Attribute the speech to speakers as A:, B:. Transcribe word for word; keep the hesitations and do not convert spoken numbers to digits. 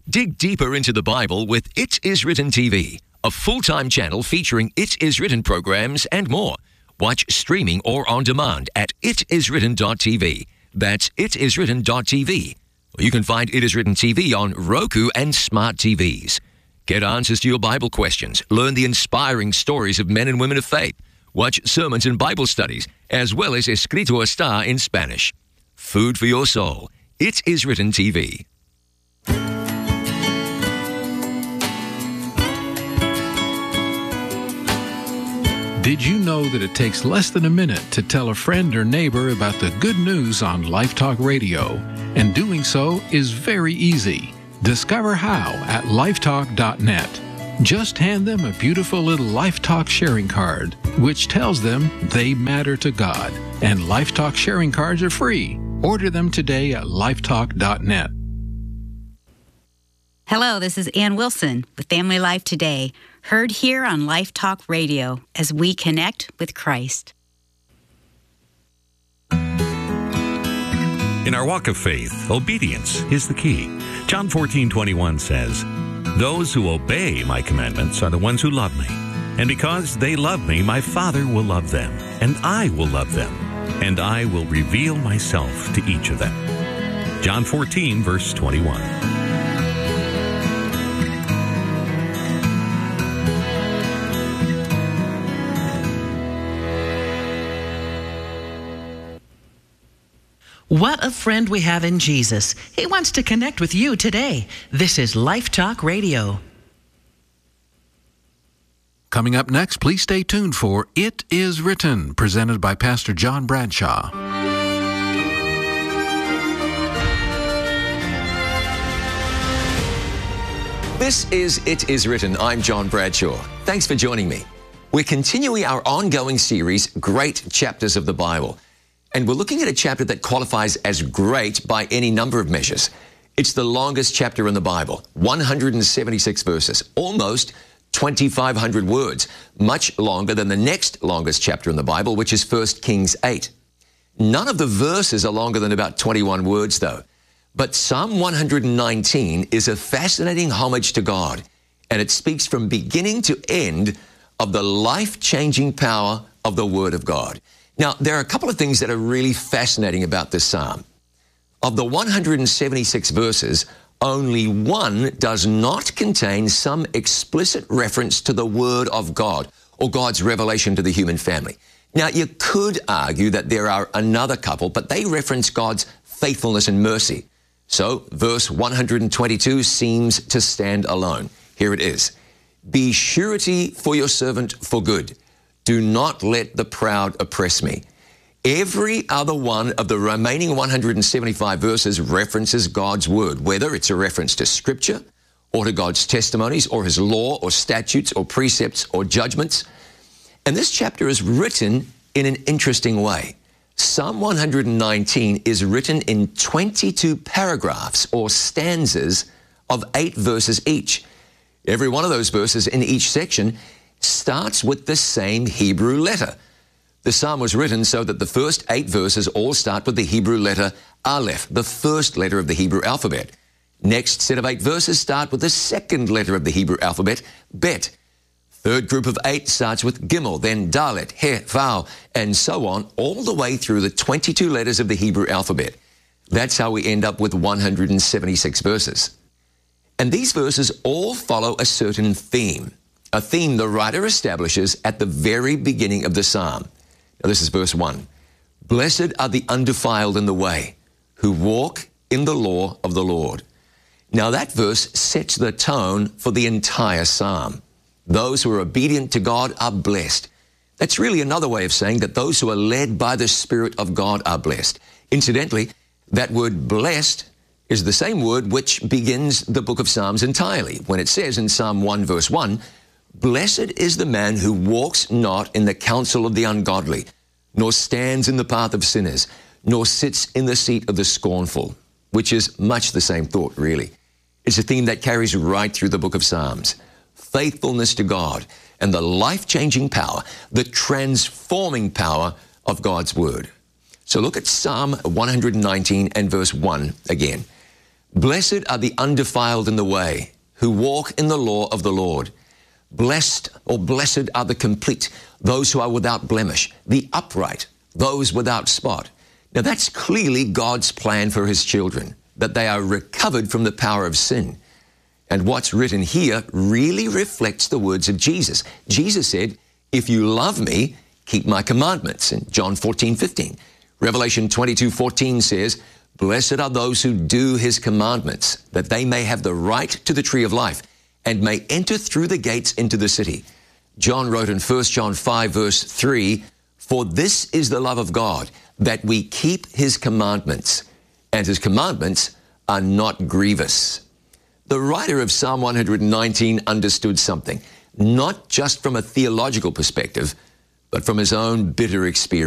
A: Dig deeper into the Bible with It Is Written T V, a full-time channel featuring It Is Written programs and more. Watch streaming or on demand at it is written dot t v. That's it is written dot t v. You can find It Is Written T V on Roku and smart T Vs. Get answers to your Bible questions, learn the inspiring stories of men and women of faith, watch sermons and Bible studies, as well as Escrito Está in Spanish. Food for your soul. It Is Written T V.
B: Did you know that it takes less than a minute to tell a friend or neighbor about the good news on Life Talk Radio? And doing so is very easy. Discover how at lifetalk dot net. Just hand them a beautiful little Life Talk sharing card, which tells them they matter to God. And Life Talk sharing cards are free. Order them today at lifetalk dot net.
C: Hello, this is Ann Wilson with Family Life Today, heard here on Life Talk Radio as we connect with Christ.
D: In our walk of faith, obedience is the key. John fourteen twenty-one says, "Those who obey my commandments are the ones who love me. And because they love me, my Father will love them, and I will love them, and I will reveal myself to each of them." John fourteen, verse twenty-one.
E: What a friend we have in Jesus. He wants to connect with you today. This is Life Talk Radio.
B: Coming up next, please stay tuned for It Is Written, presented by Pastor John Bradshaw.
A: This is It Is Written. I'm John Bradshaw. Thanks for joining me. We're continuing our ongoing series, Great Chapters of the Bible. And we're looking at a chapter that qualifies as great by any number of measures. It's the longest chapter in the Bible, one hundred seventy-six verses, almost twenty-five hundred words, much longer than the next longest chapter in the Bible, which is First Kings eight. None of the verses are longer than about twenty-one words, though. But Psalm one hundred nineteen is a fascinating homage to God, and it speaks from beginning to end of the life-changing power of the Word of God. Now, there are a couple of things that are really fascinating about this psalm. Of the one hundred seventy-six verses, only one does not contain some explicit reference to the Word of God or God's revelation to the human family. Now, you could argue that there are another couple, but they reference God's faithfulness and mercy. So, verse one hundred twenty-two seems to stand alone. Here it is. "Be surety for your servant for good. Do not let the proud oppress me." Every other one of the remaining one hundred seventy-five verses references God's word, whether it's a reference to Scripture or to God's testimonies or His law or statutes or precepts or judgments. And this chapter is written in an interesting way. Psalm one hundred nineteen is written in twenty-two paragraphs or stanzas of eight verses each. Every one of those verses in each section starts with the same Hebrew letter. The psalm was written so that the first eight verses all start with the Hebrew letter Aleph, the first letter of the Hebrew alphabet. Next set of eight verses start with the second letter of the Hebrew alphabet, Bet. Third group of eight starts with Gimel, then Dalet, He, Vav, and so on, all the way through the twenty-two letters of the Hebrew alphabet. That's how we end up with one hundred seventy-six verses. And these verses all follow a certain theme. A theme the writer establishes at the very beginning of the psalm. Now this is verse one. "Blessed are the undefiled in the way, who walk in the law of the Lord." Now that verse sets the tone for the entire psalm. Those who are obedient to God are blessed. That's really another way of saying that those who are led by the Spirit of God are blessed. Incidentally, that word blessed is the same word which begins the book of Psalms entirely, when it says in Psalm one verse one, "Blessed is the man who walks not in the counsel of the ungodly, nor stands in the path of sinners, nor sits in the seat of the scornful," which is much the same thought, really. It's a theme that carries right through the book of Psalms. Faithfulness to God and the life-changing power, the transforming power of God's Word. So look at Psalm one hundred nineteen and verse one again. Blessed are the undefiled in the way, who walk in the law of the Lord. Blessed or blessed are the complete, those who are without blemish, the upright, those without spot. Now that's clearly God's plan for his children, that they are recovered from the power of sin. And what's written here really reflects the words of Jesus. Jesus said, if you love me, keep my commandments, in John fourteen fifteen. Revelation twenty-two fourteen says, blessed are those who do his commandments, that they may have the right to the tree of life and may enter through the gates into the city. John wrote in First John five verse three, for this is the love of God, that we keep his commandments, and his commandments are not grievous. The writer of Psalm one nineteen understood something, not just from a theological perspective, but from his own bitter experience.